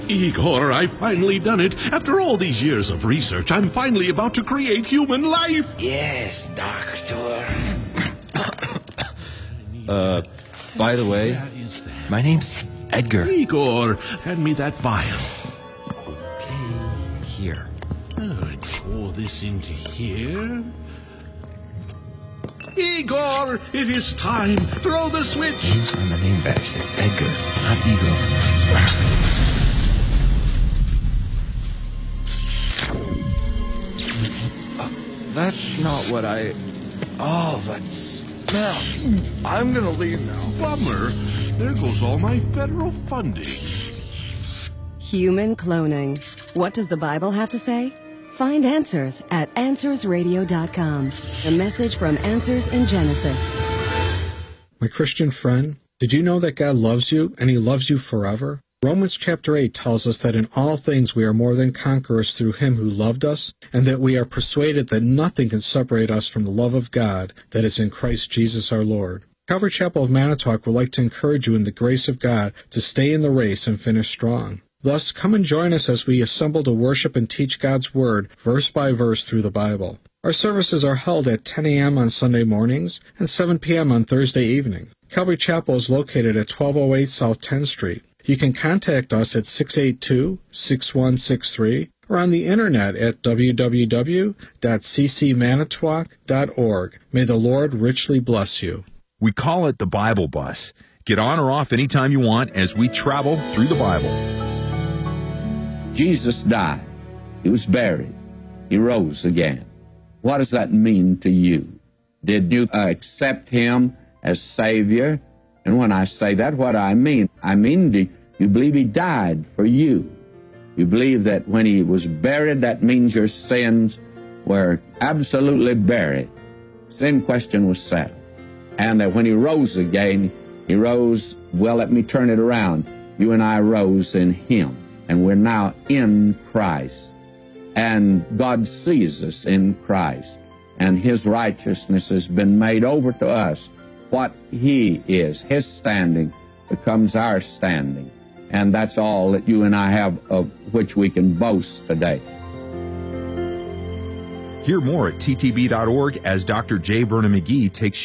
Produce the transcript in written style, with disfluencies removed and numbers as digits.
Igor, I've finally done it. After all these years of research, I'm finally about to create human life. Yes, Doctor. By the way, my name's Edgar. Igor, hand me that vial. Okay, here. And pour this into here. Igor, it is time. Throw the switch. It's on the name badge. It's Edgar, not Igor. That's not what I... Oh, that smell. I'm gonna leave now. Bummer. There goes all my federal funding. Human cloning. What does the Bible have to say? Find answers at AnswersRadio.com. A message from Answers in Genesis. My Christian friend, did you know that God loves you and He loves you forever? Romans chapter 8 tells us that in all things we are more than conquerors through Him who loved us, and that we are persuaded that nothing can separate us from the love of God that is in Christ Jesus our Lord. Calvary Chapel of Manitowoc would like to encourage you in the grace of God to stay in the race and finish strong. Thus, come and join us as we assemble to worship and teach God's Word verse by verse through the Bible. Our services are held at 10 a.m. on Sunday mornings and 7 p.m. on Thursday evening. Calvary Chapel is located at 1208 South 10th Street. You can contact us at 682-6163 or on the internet at www.ccmanitowoc.org. May the Lord richly bless you. We call it the Bible Bus. Get on or off anytime you want as we travel through the Bible. Jesus died. He was buried. He rose again. What does that mean to you? Did you accept Him as Savior? And when I say that, what do I mean? Do you believe He died for you? You believe that when He was buried, that means your sins were absolutely buried. Sin question was settled. And that when He rose again, He rose, well, let me turn it around. You and I rose in Him, and we're now in Christ. And God sees us in Christ, and His righteousness has been made over to us. What He is, His standing, becomes our standing. And that's all that you and I have of which we can boast today. Hear more at ttb.org as Dr. J. Vernon McGee takes